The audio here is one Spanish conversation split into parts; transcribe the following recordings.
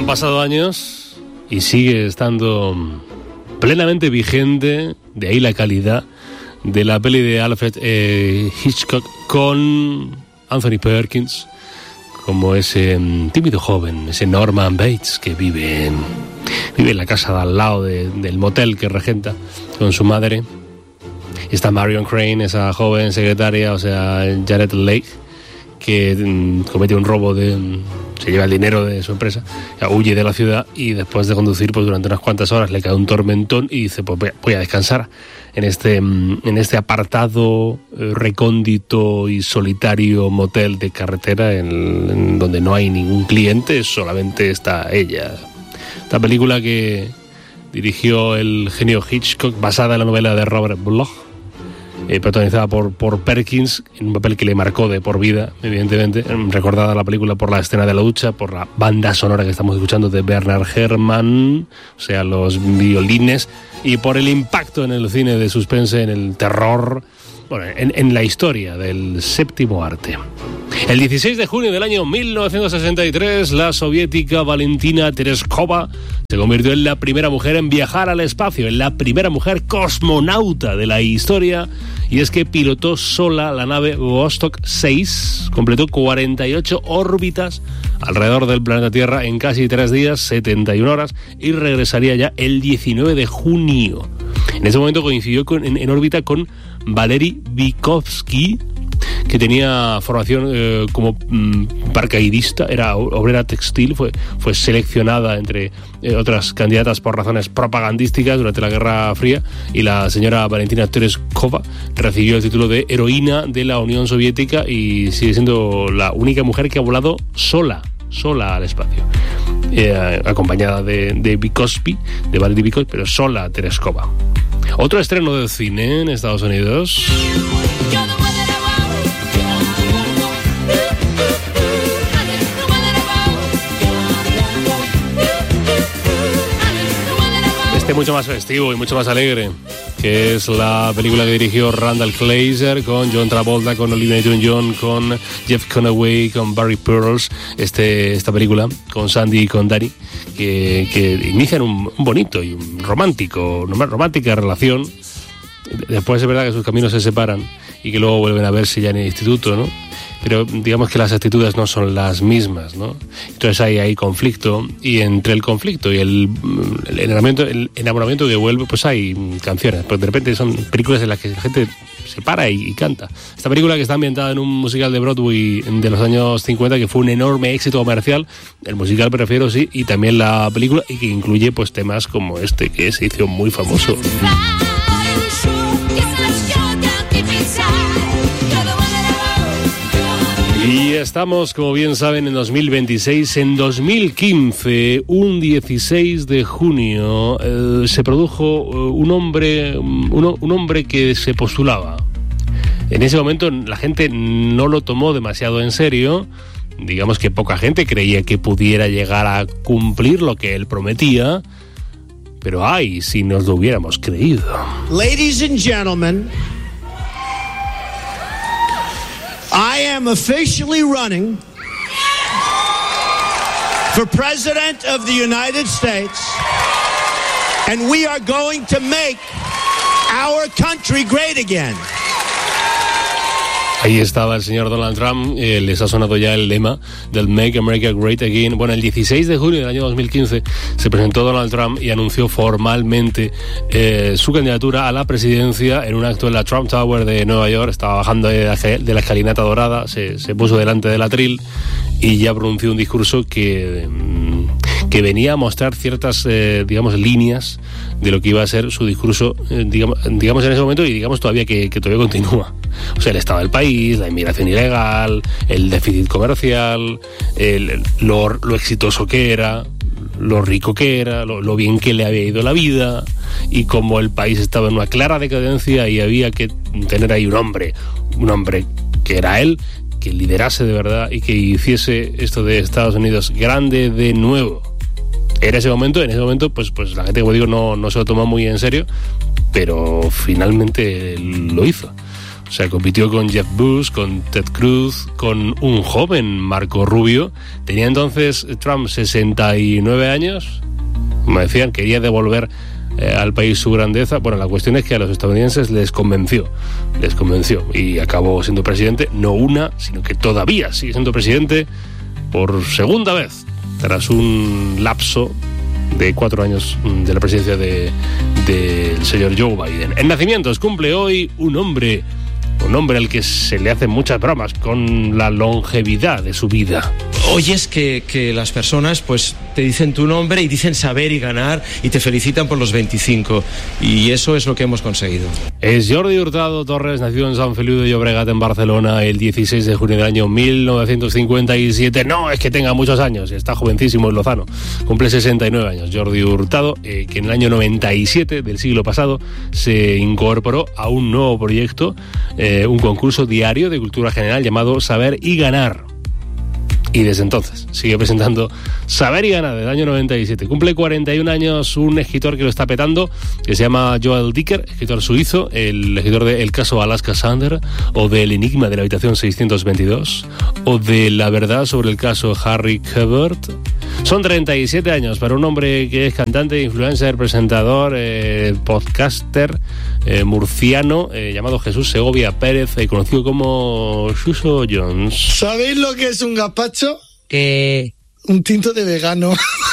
pasado años y sigue estando plenamente vigente, de ahí la calidad de la peli de Alfred Hitchcock con Anthony Perkins como ese tímido joven, ese Norman Bates que vive en la casa de al lado del motel que regenta con su madre. Está Marion Crane, esa joven secretaria, o sea, Janet Leigh, que comete un robo se lleva el dinero de su empresa, huye de la ciudad y después de conducir pues durante unas cuantas horas le cae un tormentón y dice, pues voy a descansar en este apartado, recóndito y solitario motel de carretera en donde no hay ningún cliente, solamente está ella. Esta película que dirigió el genio Hitchcock, basada en la novela de Robert Bloch, protagonizada por Perkins, en un papel que le marcó de por vida, evidentemente, recordada la película por la escena de la ducha, por la banda sonora que estamos escuchando de Bernard Herrmann, o sea, los violines, y por el impacto en el cine de suspense, en el terror, bueno, en la historia del séptimo arte. El 16 de junio del año 1963, la soviética Valentina Tereshkova se convirtió en la primera mujer en viajar al espacio, en la primera mujer cosmonauta de la historia, y es que pilotó sola la nave Vostok 6, completó 48 órbitas alrededor del planeta Tierra en casi 3 días, 71 horas, y regresaría ya el 19 de junio. En ese momento coincidió en órbita con Valery Vygotsky, que tenía formación como paracaidista, era obrera textil, fue seleccionada entre otras candidatas por razones propagandísticas durante la Guerra Fría, y la señora Valentina Tereshkova recibió el título de heroína de la Unión Soviética y sigue siendo la única mujer que ha volado sola al espacio, acompañada de Vygotsky, de Valery Vygotsky, pero sola Tereshkova. Otro estreno de cine en Estados Unidos. Mucho más festivo y mucho más alegre, que es la película que dirigió Randall Kleiser, con John Travolta, con Olivia Newton-John, con Jeff Conaway, con Barry Pearls. Esta película con Sandy y con Danny, que inician un bonito y una romántica relación. Después es verdad que sus caminos se separan y que luego vuelven a verse ya en el instituto, ¿no? Pero digamos que las actitudes no son las mismas, ¿no? Entonces hay conflicto, y entre el conflicto y el enamoramiento que vuelve, pues hay canciones, pues de repente son películas en las que la gente se para y canta. Esta película, que está ambientada en un musical de Broadway de los años 50, que fue un enorme éxito comercial, el musical prefiero, sí, y también la película, y que incluye pues temas como este, que se hizo muy famoso. Y estamos, como bien saben, en 2026. En 2015, un 16 de junio, se produjo un hombre que se postulaba. En ese momento la gente no lo tomó demasiado en serio. Digamos que poca gente creía que pudiera llegar a cumplir lo que él prometía. Pero ay, si nos lo hubiéramos creído. Ladies and gentlemen, I am officially running for President of the United States, and we are going to make our country great again. Ahí estaba el señor Donald Trump, les ha sonado ya el lema del Make America Great Again. Bueno, el 16 de junio del año 2015 se presentó Donald Trump y anunció formalmente su candidatura a la presidencia en un acto en la Trump Tower de Nueva York. Estaba bajando de la escalinata dorada, se puso delante del atril y ya pronunció un discurso que venía a mostrar ciertas, líneas de lo que iba a ser su discurso, digamos en ese momento, y digamos todavía que todavía continúa. O sea, el estado del país, la inmigración ilegal, el déficit comercial, lo exitoso que era, lo rico que era, lo bien que le había ido la vida, y como el país estaba en una clara decadencia y había que tener ahí un hombre que era él, que liderase de verdad y que hiciese esto de Estados Unidos grande de nuevo. En ese momento, pues la gente, como digo, no se lo tomó muy en serio, pero finalmente lo hizo. O sea, compitió con Jeb Bush, con Ted Cruz, con un joven Marco Rubio. Tenía entonces Trump 69 años. Como decían, quería devolver al país su grandeza. Bueno, la cuestión es que a los estadounidenses les convenció y acabó siendo presidente, no una, sino que todavía sigue siendo presidente por segunda vez, tras un lapso de 4 años de la presidencia del señor Joe Biden. En nacimientos cumple hoy un hombre al que se le hacen muchas bromas con la longevidad de su vida. Oyes que las personas pues te dicen tu nombre y dicen saber y ganar y te felicitan por los 25, y eso es lo que hemos conseguido. Es Jordi Hurtado Torres, nacido en Sant Feliu de Llobregat, en Barcelona, el 16 de junio del año 1957. No es que tenga muchos años, está jovencísimo en Lozano, cumple 69 años. Jordi Hurtado, que en el año 97 del siglo pasado se incorporó a un nuevo proyecto, un concurso diario de cultura general llamado Saber y Ganar. Y desde entonces sigue presentando Saber y Ganar del año 97. Cumple 41 años un escritor que lo está petando, que se llama Joel Dicker, escritor suizo, el escritor de El caso Alaska Sander, o del Enigma de la habitación 622, o de La verdad sobre el caso Harry Hebert. Son 37 años para un hombre que es cantante, influencer, presentador, podcaster, murciano, llamado Jesús Segovia Pérez, conocido como Suso Jones. ¿Sabéis lo que es un gazpacho? ¿Qué? Un tinto de vegano.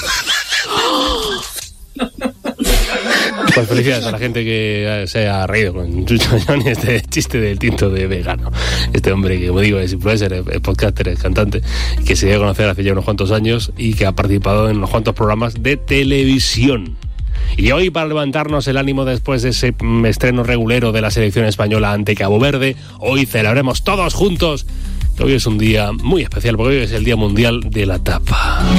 Pues felicidades a la gente que se ha reído con Suso Jones, este chiste del tinto de vegano. Este hombre que, como digo, es influencer, es podcaster, es cantante, que se dio a conocer hace ya unos cuantos años y que ha participado en unos cuantos programas de televisión. Y hoy, para levantarnos el ánimo después de ese estreno regulero de la selección española ante Cabo Verde, hoy celebremos todos juntos que hoy es un día muy especial, porque hoy es el Día Mundial de la Tapa.